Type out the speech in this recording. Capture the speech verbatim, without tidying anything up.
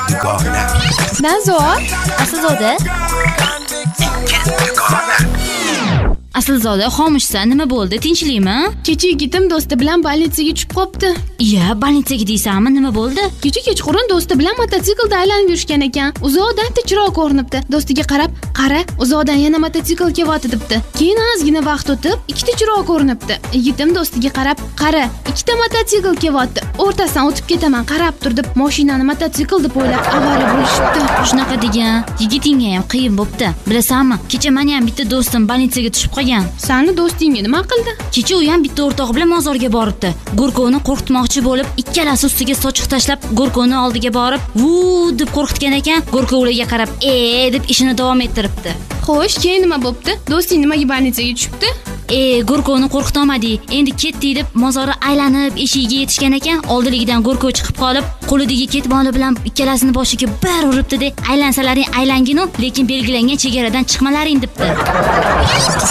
dugona. Nazo, Aslzoda. Aslzoda, xomushsan, nima bo'ldi? Tinchlikmi? kecha yigitim do'sti bilan больницаga tushib qopti. Iya, больницаga deysanmi? Nima bo'ldi? Kecha kechqurun do'sti bilan mototsiklda aylanib yurishgan ekan. Uzoqdan chiroq ko'rinibdi. Do'stiga qarab, "Qara, uzoqdan yana mototsikl kelyapti" debdi. Keyin ozgina vaqt o'tib, ikkita chiroq ko'rinibdi. Yigitim do'stiga qarab, "Qara, ikkita mototsikl kelyapti. O'rtasidan o'tib ketaman, qarab tur" deb mashinani mototsikl deb o'ylab avariya bo'lishibdi. Shunaqa degan. Yigitingga ham qiyin bo'pti. Bilasanmi? Kecha meni ham bitta do'stim больницаga tushib qolgan. Sani do'stingga nima qildi? Kecha u ham bitta o'rtog'i bilan mozorga boribdi. Go'rkovni qo'rqitmoqchi bo'lib, ikkalasi ustiga sochiq tashlab, Go'rkovni oldiga borib, "Vuu" deb qo'rqitgan ekan. Go'rkov ularga qarab, "E" deb ishini davom ettiribdi. Xo'sh, keyin nima bo'pti? Do'sting nimaga больницаga tushibdi? E, Go'rkovni qo'rqitolmadik. Endi ketdik deb mozori aylanib eshigiga yetishgan ekan. Oldiligidan Go'rkov chiqib qolib, qo'lidagi ketmoni bilan ikkalasini boshiga bir uribdi-da, "Aylansalaring aylangin-u, lekin belgilangan chegaradan chiqmalaring" debdi.